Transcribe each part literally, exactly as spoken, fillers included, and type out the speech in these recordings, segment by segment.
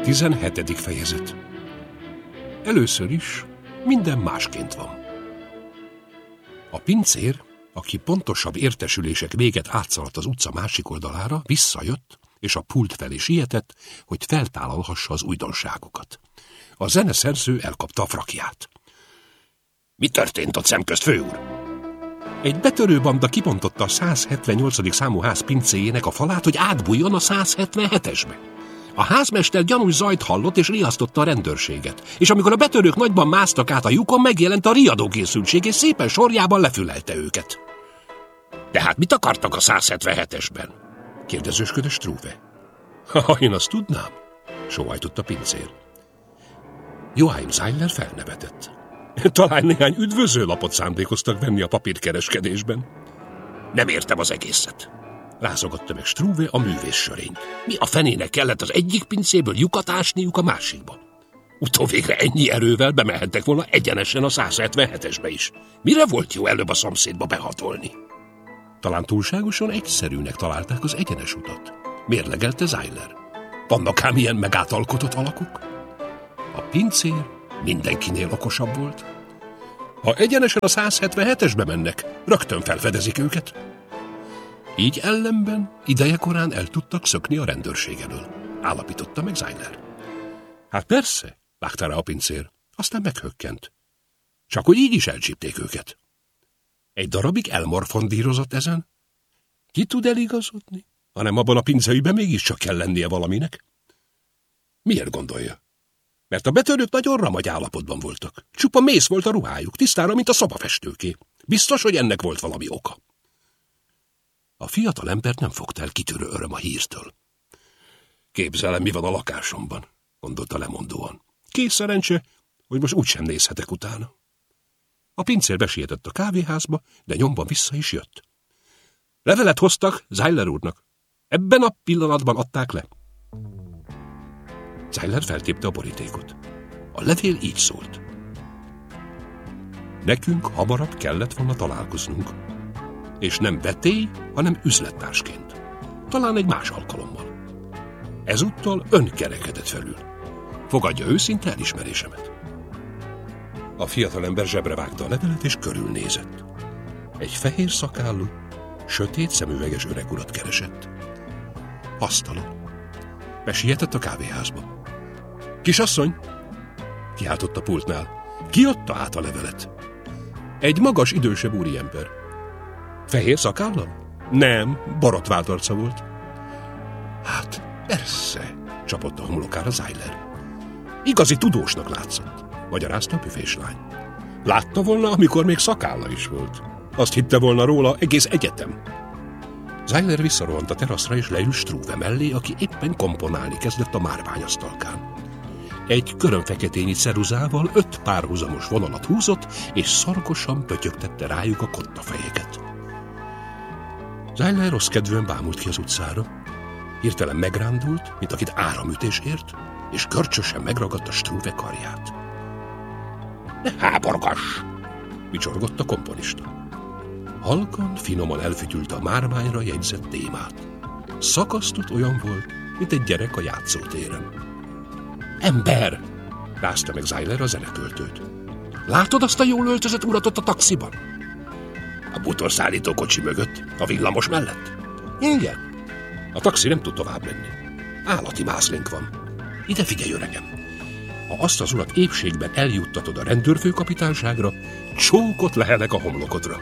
tizenhetedik fejezet. Először is minden másként van. A pincér, aki pontosabb értesülések véget átszaladt az utca másik oldalára, visszajött, és a pult felé sietett, hogy feltállalhassa az újdonságokat. A zeneszerző elkapta a frakját. Mi történt ott szemközt, főúr? Egy betörő banda kibontotta a száz hetvennyolcadik számú ház pincéjének a falát, hogy átbújjon a száz hetvenhetesbe. A házmester gyanús zajt hallott, és riasztotta a rendőrséget. És amikor a betörők nagyban másztak át a lyukon, megjelent a riadókészültség, és szépen sorjában lefülelte őket. De hát mit akartak a száz hetvenhetesben? Kérdezősködött Struve. Ha én azt tudnám, sóhajtott a pincér. Joachim Seiler felnevetett. Talán néhány üdvözőlapot szándékoztak venni a papírkereskedésben. Nem értem az egészet. Rázogatta meg Struve a művész sörényt. Mi a fenének kellett az egyik pincéből lyukat ásniuk a másikba? Utóvégre ennyi erővel bemehettek volna egyenesen a száz hetvenhetesbe is. Mire volt jó előbb a szomszédba behatolni? Talán túlságosan egyszerűnek találták az egyenes utat. Mérlegelte Seiler. Vannak ám ilyen megátalkotott alakok? A pincér mindenkinél okosabb volt. Ha egyenesen a száz hetvenhetesbe mennek, rögtön felfedezik őket. Így ellenben idejekorán el tudtak szökni a rendőrség elől, állapította meg Seiler. Hát persze, vágta rá a pincér, aztán meghökkent. Csak hogy így is elcsípték őket. Egy darabig elmorfondírozott ezen. Ki tud eligazodni, hanem abban a pinceiben mégiscsak kell lennie valaminek? Miért gondolja? Mert a betörők nagyon ramagy állapotban voltak. Csupa mész volt a ruhájuk, tisztára, mint a szobafestőké. Biztos, hogy ennek volt valami oka. A fiatal embert nem fogta el kitörő öröm a hírtől. Képzelem, mi van a lakásomban, gondolta lemondóan. Kész szerencse, hogy most úgysem nézhetek utána. A pincér besietett a kávéházba, de nyomban vissza is jött. Levelet hoztak Seiler úrnak. Ebben a pillanatban adták le. Seiler feltépte a borítékot. A levél így szólt. Nekünk hamarabb kellett volna találkoznunk. És nem vetély, hanem üzlettársként. Talán egy más alkalommal. Ezúttal ön kerekedett felül. Fogadja őszinte elismerésemet. A fiatalember zsebre vágta a levelet, és körülnézett. Egy fehér szakállú, sötét szemüveges öreg urat keresett. Asztalon. Besietett a kávéházba. Kisasszony! Kiáltott a pultnál. Ki adta át a levelet? Egy magas, idősebb úriember. Fehér szakállal? Nem, borotvált arca volt. Hát, persze, csapott a homlokára Seiler. Igazi tudósnak látszott, magyarázta a büféslány. Látta volna, amikor még szakálla is volt. Azt hitte volna róla egész egyetem. Seiler visszarohant a teraszra, és leült Struve mellé, aki éppen komponálni kezdett a márványasztalkán. Egy körömfeketényi ceruzával öt párhuzamos vonalat húzott, és szorgosan pötyögtette rájuk a kottafejeket. Seiler rossz kedvűen bámult ki az utcára. Hirtelen megrándult, mint akit áramütés ért, és görcsösen megragadta Struve karját. Ne háborgass! Vicsorgott a komponista. Halkan, finoman elfütyülte a márványra jegyzett témát. Szakasztott olyan volt, mint egy gyerek a játszótéren. Ember! Rázta meg Seiler a zeneköltőt. Látod azt a jól öltözött urat ott a taxiban? A bútorszállító kocsi mögött, a villamos mellett? Igen. A taxi nem tud tovább menni. Állati mászlénk van. Ide figyelj, öregem! Ha azt az urat épségben eljuttatod a rendőrfőkapitányságra, csókot lehelek a homlokodra.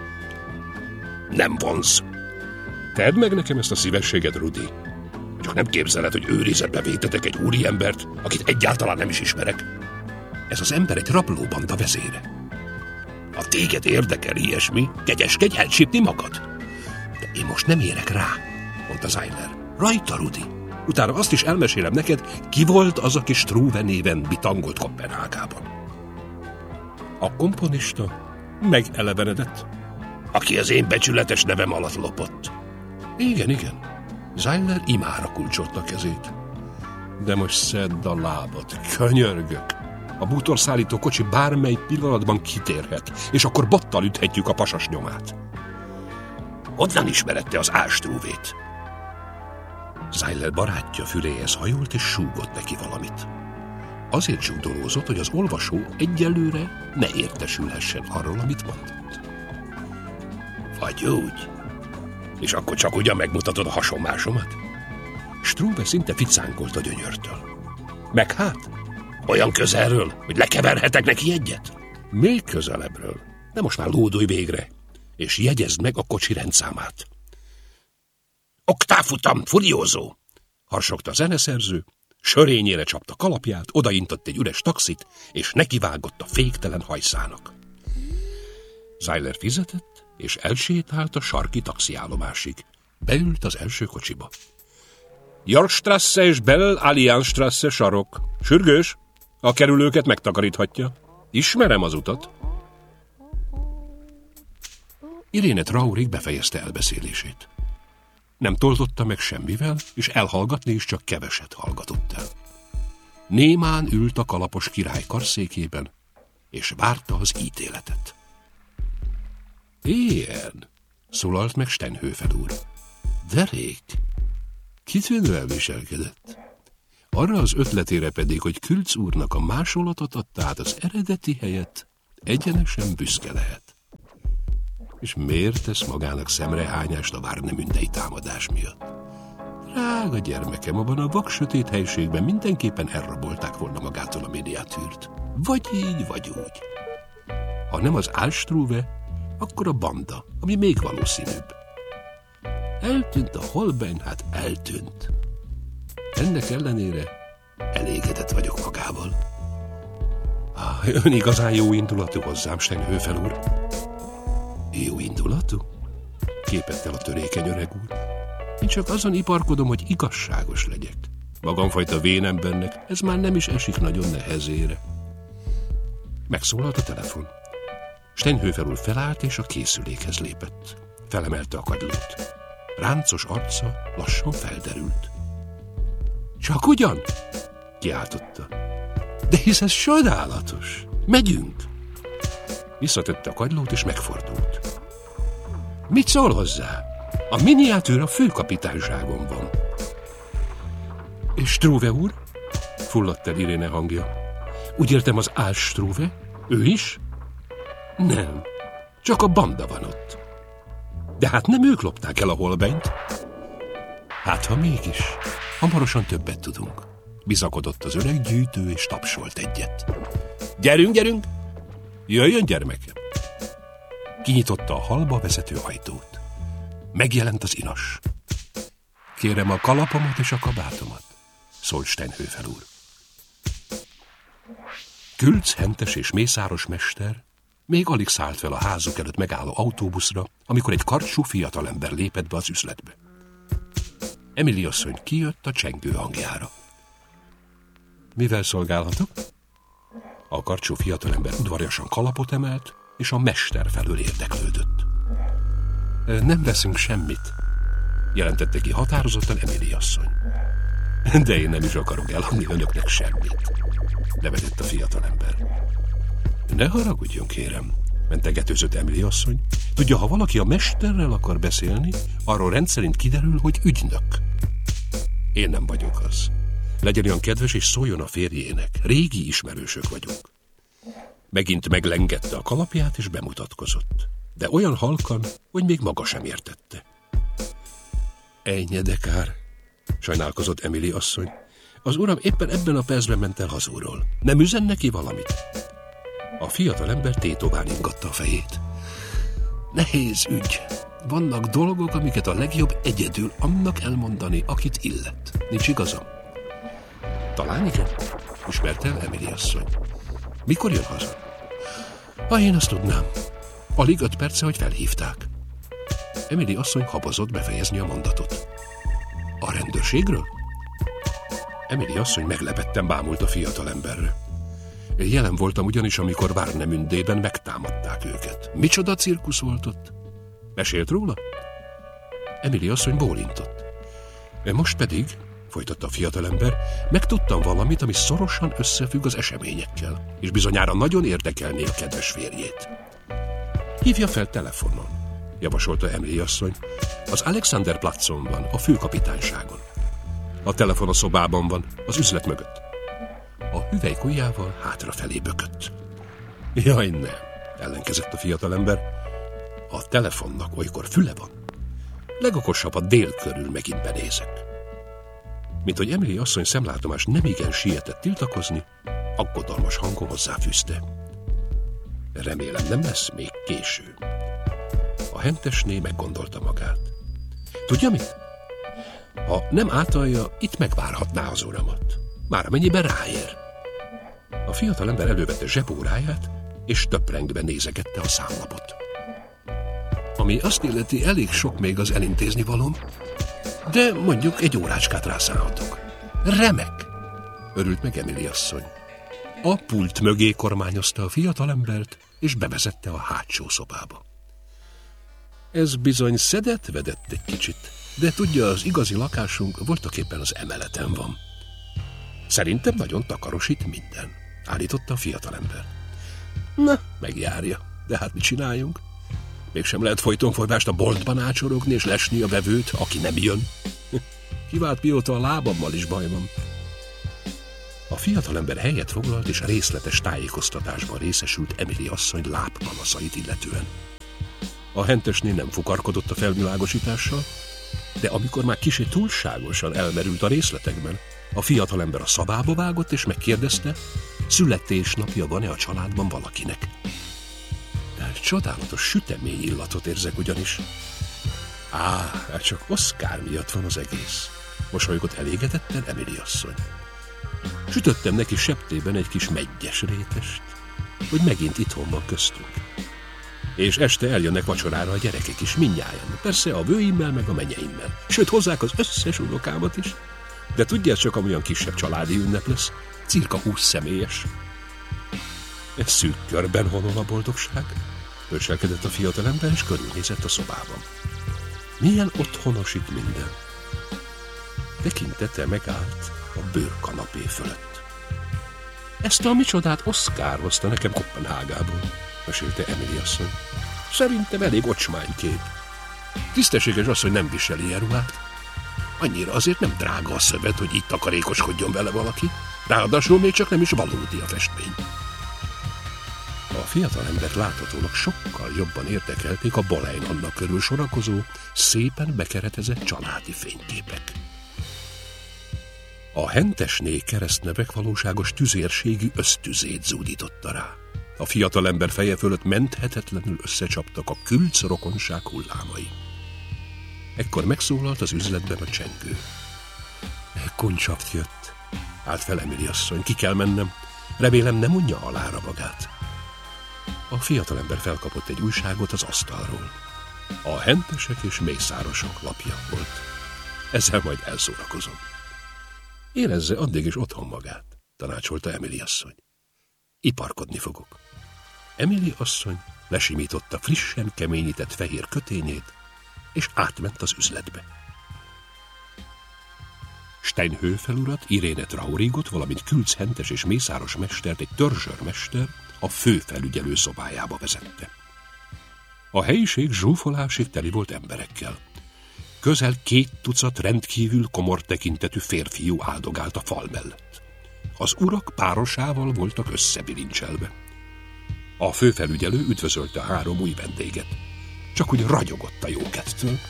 Nem vonz. Tedd meg nekem ezt a szívességet, Rudi. Csak nem képzeled, hogy őrizetbe vétetek egy úriembert, akit egyáltalán nem is ismerek. Ez az ember egy rablóbanda vezére. Ha téged érdekel ilyesmi, kegyeskedj elcsípni magad. De én most nem érek rá, mondta Seiler. Rajta, Rudi. Utána azt is elmesélem neked, ki volt az, aki Struve néven bitangolt Koppenhágában. A komponista megelevenedett. Aki az én becsületes nevem alatt lopott. Igen, igen. Seiler imára kulcsolta kezét. De most szedd a lábad, könyörgök. A bútorszállító kocsi bármely pillanatban kitérhet, és akkor bottal üthetjük a pasas nyomát. Honnan ismerette az Ástrúvét? Seiler barátja füléhez hajolt, és súgott neki valamit. Azért zsúdolózott, hogy az olvasó egyelőre ne értesülhessen arról, amit mondott. Vagy úgy? És akkor csak ugyan megmutatod a hasonmásomat? Struve szinte ficánkolt a gyönyörtől. Meg hát? Olyan közelről, hogy lekeverhetek neki egyet? Még közelebbről. De most már lódulj végre, és jegyezd meg a kocsi rendszámát. Oktávfutam, furiózó! Harsogta a zeneszerző, sörényére csapta kalapját, odaintott egy üres taxit, és nekivágott a féktelen hajszának. Seiler fizetett, és elsétált a sarki taxiállomásig. Beült az első kocsiba. Yorkstrasse és Bell Allianzstrasse sarok. Sürgős, a kerülőket megtakaríthatja. Ismerem az utat. Irene Traurig befejezte elbeszélését. Nem toltotta meg semmivel, és elhallgatni is csak keveset hallgatott el. Némán ült a kalapos király karszékében, és várta az ítéletet. Ilyen, szólalt meg Stenhöfer úr. Derék, kitűnően viselkedett. Arra az ötletére pedig, hogy Külc úrnak a másolatot adta át az eredeti helyett, egyenesen büszke lehet. És miért tesz magának szemrehányást a Warnemündei támadás miatt? Drága gyermekem, abban a vaksötét helységben mindenképpen elrabolták volna magától a miniatűrt. Vagy így, vagy úgy. Ha nem az Alstruve, akkor a banda, ami még valószínűbb. Eltűnt a Holbein, hát eltűnt. Ennek ellenére elégedett vagyok magával. Ah, ön igazán jó indulatú hozzám, Stenhöfer úr. Jó indulatú? Képett el a törékeny öreg úr. Én csak azon iparkodom, hogy igazságos legyek. Magamfajta vénembernek ez már nem is esik nagyon nehezére. Megszólalt a telefon. Stenhöfer úr felállt, és a készülékhez lépett. Felemelte a kagylót. Ráncos arca lassan felderült. Csak ugyan? Kiáltotta. De hisz ez csodálatos. Megyünk. Visszatette a kagylót, és megfordult. Mit szól hozzá? A miniatűr a főkapitányságon van. És Struve úr? Fulladt el Irene hangja. Úgy értem, az Alstruve? Ő is? Nem, csak a banda van ott. De hát nem ők lopták el a Holbeint? Hát, ha mégis, hamarosan többet tudunk. Bizakodott az öreg gyűjtő, és tapsolt egyet. Gyerünk, gyerünk! Jöjjön, gyermekem! Kinyitotta a hallba vezető ajtót. Megjelent az inas. Kérem a kalapomat és a kabátomat, szólt Stenhöfer úr. Külc hentes és mészáros mester még alig szállt fel a házuk előtt megálló autóbuszra, amikor egy karcsú fiatalember lépett be az üzletbe. Emily asszony kijött a csengő hangjára. Mivel szolgálhatok? A karcsú fiatalember udvariasan kalapot emelt, és a mester felől érdeklődött. Nem veszünk semmit, jelentette ki határozottan Emily asszony. De én nem is akarok eladni önöknek semmit, nevetett a fiatalember. Ne haragudjon, kérem, mentegetőzött Emily asszony. Tudja, ha valaki a mesterrel akar beszélni, arról rendszerint kiderül, hogy ügynök. Én nem vagyok az. Legyen olyan kedves, és szóljon a férjének. Régi ismerősök vagyunk. Megint meglengette a kalapját, és bemutatkozott. De olyan halkan, hogy még maga sem értette. Ejnye de kár, sajnálkozott Emily asszony. Az uram éppen ebben a percben ment el hazúról. Nem üzen neki valamit? A fiatal ember tétován ingatta a fejét. Nehéz ügy. Vannak dolgok, amiket a legjobb egyedül annak elmondani, akit illet. Nincs igazam? Talán igen, ismerte el Emily asszony. Mikor jön haza? Ha én azt tudnám. Alig öt perce, hogy felhívták. Emily asszony habozott befejezni a mondatot. A rendőrségről? Emily asszony meglepetten bámult a fiatal emberre. Jelen voltam ugyanis, amikor Warnemündében megtámadták őket. Micsoda cirkusz volt ott? Mesélt róla? Emily asszony bólintott. Most pedig, folytatta a fiatalember, megtudtam valamit, ami szorosan összefügg az eseményekkel, és bizonyára nagyon érdekelné a kedves férjét. Hívja fel telefonon, javasolta Emily asszony. Az Alexanderplatzon van, a főkapitányságon. A telefon a szobában van, az üzlet mögött. A hüvelykujjával hátrafelé bökött. Jaj, nem, ellenkezett a fiatalember. A telefonnak olykor füle van. Legokosabb, a dél körül megint benézek. Mint hogy Emily asszony szemlátomás nemigen sietett tiltakozni, aggodalmas hangon hozzáfűzte. Remélem, nem lesz még késő. A hentesné meggondolta magát. Tudja mit? Ha nem átalja, itt megvárhatná az uramat. Már amennyiben ráér. A fiatalember elővette zsebóráját, és töprengve nézegette a számlapot. Ami azt illeti, elég sok még az elintézni valóm, de mondjuk egy órácskát rászállhatok. Remek! Örült meg Emily asszony. A pult mögé kormányozta a fiatalembert, és bevezette a hátsó szobába. Ez bizony szedett-vedett egy kicsit, de tudja, az igazi lakásunk voltaképpen az emeleten van. Szerintem nagyon takarosít minden, állította a fiatalember. Na, megjárja, de hát mit csináljunk? Mégsem lehet folytonfordást a boltban ácsorogni és lesni a vevőt, aki nem jön. Kivált, mióta a lábammal is baj van. A fiatalember helyet foglalt, és részletes tájékoztatásban részesült Emily asszony lábpanaszait illetően. A hentesné nem fukarkodott a felvilágosítással, de amikor már kicsi túlságosan elmerült a részletekben, a fiatalember a szabába vágott, és megkérdezte, születésnapja van-e a családban valakinek. Csodálatos sütemény illatot érzek ugyanis. Á, hát csak Oszkár miatt van az egész. Mosolygott elégedetten Emily asszony. Sütöttem neki septében egy kis meggyes rétest, hogy megint itthon van köztünk. És este eljönnek vacsorára a gyerekek is, mindnyájan. Persze a vőimmel meg a menyeimmel. Sőt, hozzák az összes unokámat is. De tudja, ez csak amolyan kisebb családi ünnep lesz. Cirka húsz személyes. Ez szűk körben honol a boldogság? Bölcselkedett a fiatalember, és körülnézett a szobában. Milyen otthonos itt minden. Tekintete megállt a bőrkanapé fölött. Ezt a micsodát Oszkár hozta nekem Koppenhágából, mesélte Emily asszony. Szerintem elég ocsmány kép. Tisztességes asszony nem viseli ilyen ruhát. Annyira azért nem drága a szövet, hogy itt takarékoskodjon vele valaki. Ráadásul még csak nem is valódi a festmény. A fiatalember láthatólag sokkal jobban érdekelték a Boleyn Anna körül sorakozó, szépen bekeretezett családi fényképek. A hentesné keresztnevek valóságos tüzérségi ösztüzét zúdította rá. A fiatalember feje fölött menthetetlenül összecsaptak a külc rokonság hullámai. Ekkor megszólalt az üzletben a csengő. Kuncsaft jött. Állt fel Emily asszony, ki kell mennem. Remélem nem unja alára magát. A fiatalember felkapott egy újságot az asztalról. A hentesek és mészárosok lapja volt. Ezzel majd elszórakozom. Érezze addig is otthon magát, tanácsolta Emily asszony. Iparkodni fogok. Emily asszony lesimította frissen keményített fehér kötényét, és átment az üzletbe. Steinhöfel urat, Iréne Traurigot, valamint Külc hentes és mészáros mestert egy törzsörmester a főfelügyelő szobájába vezette. A helyiség zsúfolásig teli volt emberekkel. Közel két tucat rendkívül komor tekintetű férfiú áldogált a fal mellett. Az urak párosával voltak összebirincselve. A főfelügyelő üdvözölte a három új vendéget. Csak úgy ragyogott a jókedvtől.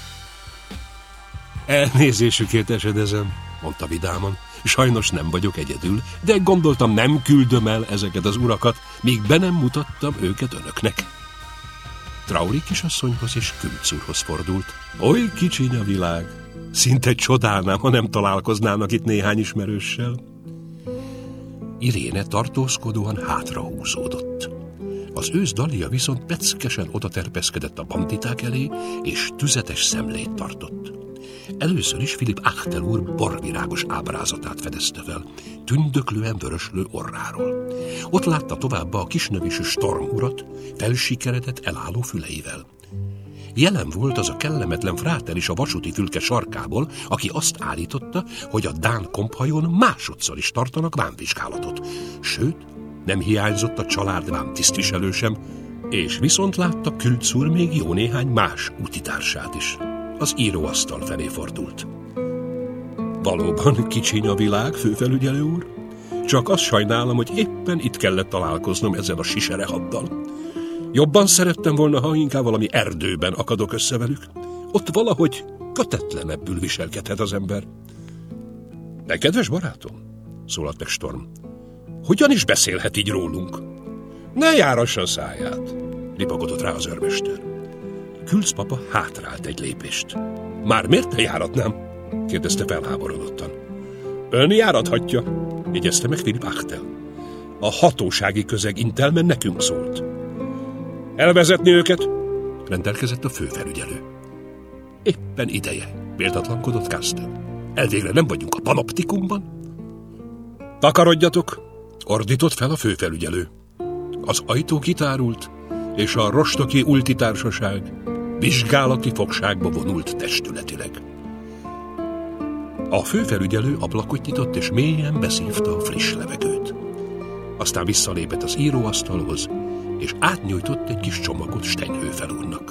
Elnézésükért esedezem, mondta vidáman. Sajnos nem vagyok egyedül, de gondoltam, nem küldöm el ezeket az urakat, míg be nem mutattam őket önöknek. Traurig kisasszonyhoz és Külc úrhoz fordult. Oly kicsiny a világ, szinte csodálnám, ha nem találkoznának itt néhány ismerőssel. Iréne tartózkodóan hátrahúzódott. Az ősz Dalia viszont peckesen odaterpeszkedett a banditák elé, és tüzetes szemlét tartott. Először is Philipp Achtel úr borvirágos ábrázatát fedezte fel, tündöklően vöröslő orráról. Ott látta továbbá a kisnövésű Storm urat, felsikeredett elálló füleivel. Jelen volt az a kellemetlen fráter is a vasúti fülke sarkából, aki azt állította, hogy a dán komphajón másodszor is tartanak vámvizsgálatot. Sőt, nem hiányzott a család vámtisztviselő sem, és viszont látta Külc úr még jó néhány más utitársát is. Az íróasztal felé fordult. Valóban kicsiny a világ, főfelügyelő úr. Csak azt sajnálom, hogy éppen itt kellett találkoznom ezzel a siserehaddal. Jobban szerettem volna, ha inkább valami erdőben akadok össze velük. Ott valahogy kötetlenebbül viselkedhet az ember. De kedves barátom, szólalt meg Storm, hogyan is beszélhet így rólunk? Ne járassa a száját, ripagodott rá az őrmester. Külc papa hátrált egy lépést. Már miért ne járatnám? kérdezte felháborodottan. Ön járathatja, jegyezte meg Philip Achtel. A hatósági közeg Intelmen nekünk szólt. Elvezetni őket, rendelkezett a főfelügyelő. Éppen ideje, méltatlankodott Castle. Elvégre nem vagyunk a panoptikumban? Takarodjatok, ordított fel a főfelügyelő. Az ajtó kitárult, és a rostoki ultitársaság vizsgálati fogságba vonult testületileg. A főfelügyelő ablakot nyitott, és mélyen beszívta a friss levegőt. Aztán visszalépett az íróasztalhoz, és átnyújtott egy kis csomagot Steinhöfel úrnak.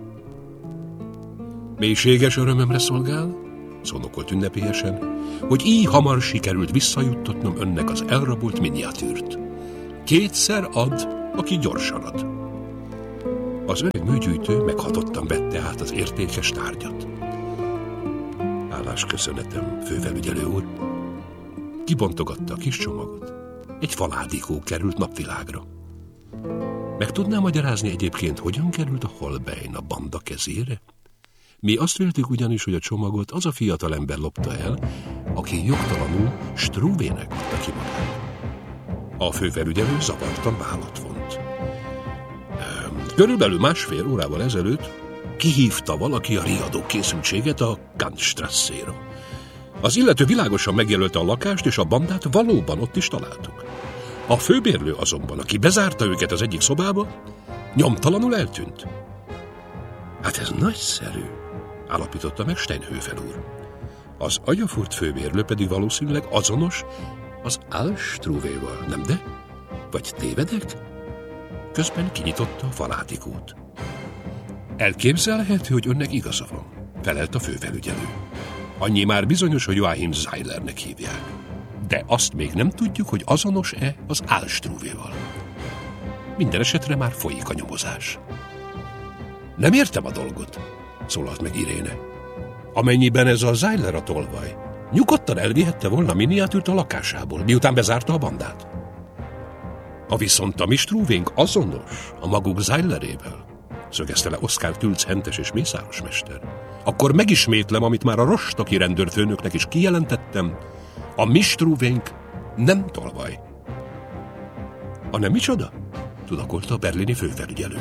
Mélységes örömömre szolgál, szónokolt ünnepélyesen, hogy így hamar sikerült visszajuttatnom önnek az elrabolt miniatűrt. Kétszer ad, aki gyorsan ad. Az öreg műgyűjtő meghatottan vette át az értékes tárgyat. Hálás köszönetem, főfelügyelő úr. Kibontogatta a kis csomagot. Egy faládikó került napvilágra. Meg tudná magyarázni egyébként, hogyan került a Holbein a banda kezére? Mi azt véltük ugyanis, hogy a csomagot az a fiatalember lopta el, aki jogtalanul Struvének adta ki magát. A főfelügyelő zavartan vállat vont. Körülbelül másfél órával ezelőtt kihívta valaki a riadó készültséget a Kantstrasszéra. Az illető világosan megjelölte a lakást, és a bandát valóban ott is találtuk. A főbérlő azonban, aki bezárta őket az egyik szobába, nyomtalanul eltűnt. Hát ez nagyszerű, állapította meg Steinhöfel úr. Az agyafurt főbérlő pedig valószínűleg azonos az Alstruvéval, nem de? Vagy tévedek? Közben kinyitotta a falátikót. Elképzelhető, hogy önnek igaza van, felelt a főfelügyelő. Annyi már bizonyos, hogy Joachim Seilernek hívják. De azt még nem tudjuk, hogy azonos-e az Alstruvéval. Minden esetre már folyik a nyomozás. Nem értem a dolgot, szólalt meg Iréne. Amennyiben ez a Seiler a tolvaj, nyugodtan elvihette volna a miniatűrt a lakásából, miután bezárta a bandát. Ha viszont a mi Struvénk azonos a maguk Seilerével, szögezte le Oszkár Tülc hentes és mészárosmester, akkor megismétlem, amit már a rostoki rendőrfőnöknek is kijelentettem, a mi Struvénk nem tolvaj. A nem micsoda? Tudakolta a berlini főfelügyelő.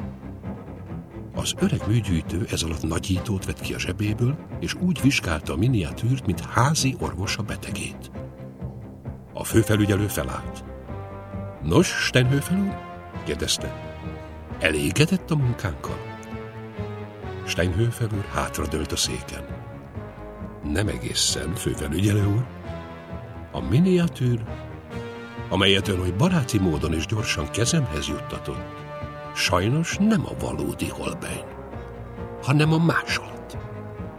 Az öreg műgyűjtő ez alatt nagyítót vett ki a zsebéből, és úgy vizsgálta a miniatűrt, mint házi orvos a betegét. A főfelügyelő felállt. Nos, Steinhöfel úr? kérdezte. Elégedett a munkánkkal? Steinhöfel úr hátradőlt a széken. Nem egészen, főfelügyelő úr. A miniatűr, amelyet ön oly baráti módon és gyorsan kezemhez juttatott, sajnos nem a valódi Holbein, hanem a második.